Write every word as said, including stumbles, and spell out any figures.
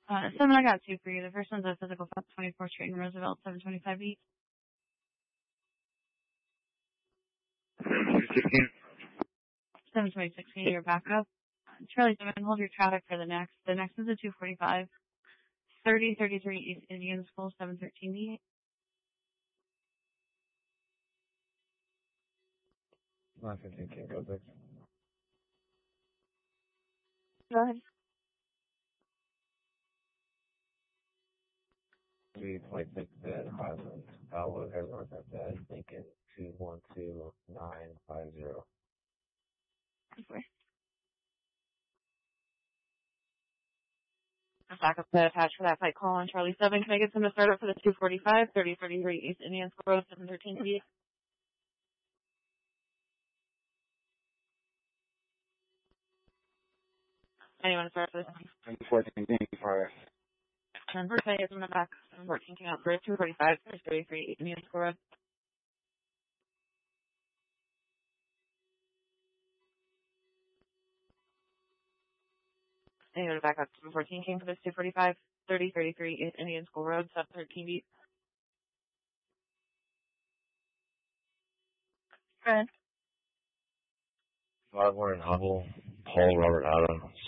Uh, seven, I got two for you. The first one's a physical fact, twenty-four Street in Roosevelt, seven twenty-five east. seven twenty-six, can you your backup? Charlie seven, hold your traffic for the next. The next is a two forty-five. thirty thirty-three East Indian School, seven thirteen east. nine fifteen, King, go six. Go ahead. three twenty-six dead, Highland, Alwood, Arizona dead, Lincoln, two one two nine five zero. Backup to attach for that flight call on Charlie seven. Can I get some to start up for the two forty-five, thirty thirty-three East Indian School, seven thirteen east? Anyone start for this? fourteen, King, fire. And first, I get some in the back. fourteen King out for two forty-five, thirty thirty-three East Indian School. And you go to back up to fourteen King for this two forty-five, thirty thirty-three East Indian School Road, seven thirteen east. Go ahead. Five Warren Hubble, Paul Robert Adams.